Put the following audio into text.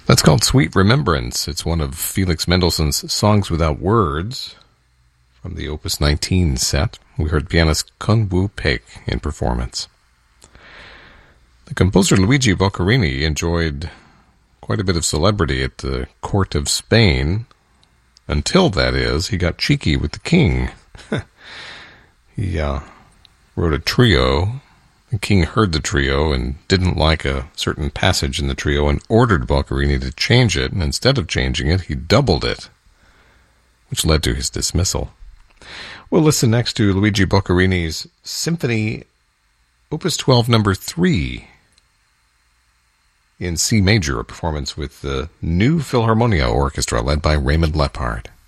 That's called Sweet Remembrance. It's one of Felix Mendelssohn's Songs Without Words from the Opus 19 set. We heard pianist Kun Woo Paik in performance. The composer Luigi Boccherini enjoyed quite a bit of celebrity at the court of Spain, until, that is, he got cheeky with the king. He wrote a trio. The king heard the trio and didn't like a certain passage in the trio and ordered Boccherini to change it, and instead of changing it, he doubled it, which led to his dismissal. We'll listen next to Luigi Boccherini's Symphony Opus 12 number 3 in C major, a performance with the New Philharmonia Orchestra led by Raymond Leppard.